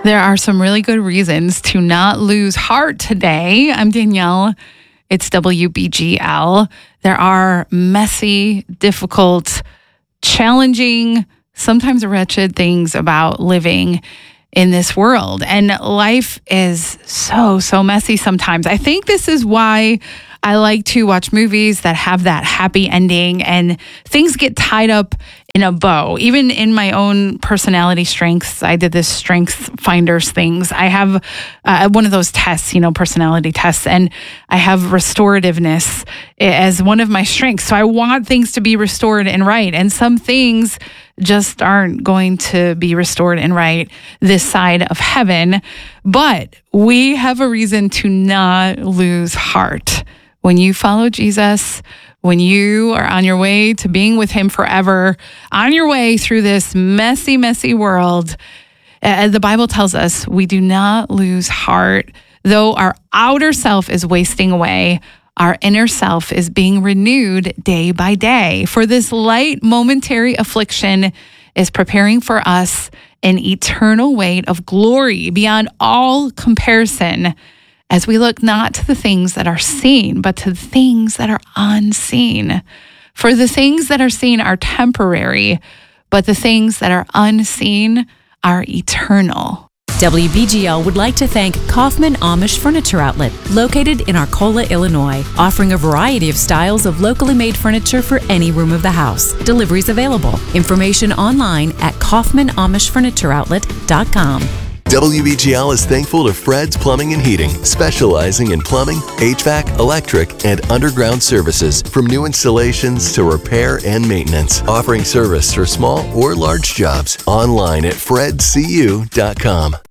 There are some really good reasons to not lose heart today. I'm Danielle. It's WBGL. There are messy, difficult, challenging, sometimes wretched things about living in this world. And life is so messy sometimes. I think this is why I like to watch movies that have that happy ending and things get tied up in a bow. Even in my own personality strengths, I did this strengths finders things. I have one of those tests, personality tests, and I have restorativeness as one of my strengths. So I want things to be restored and right. And some things just aren't going to be restored and right this side of heaven. But we have a reason to not lose heart. When you follow Jesus, when you are on your way to being with him forever, on your way through this messy world, the Bible tells us we do not lose heart. Though our outer self is wasting away, our inner self is being renewed day by day. For this light momentary affliction is preparing for us an eternal weight of glory beyond all comparison, as we look not to the things that are seen, but to the things that are unseen. For the things that are seen are temporary, but the things that are unseen are eternal. WBGL would like to thank Kaufman Amish Furniture Outlet, located in Arcola, Illinois, offering a variety of styles of locally made furniture for any room of the house. Deliveries available. Information online at KaufmanAmishFurnitureOutlet.com. WBGL is thankful to Fred's Plumbing and Heating, specializing in plumbing, HVAC, electric, and underground services, from new installations to repair and maintenance, offering service for small or large jobs. Online at fredcu.com.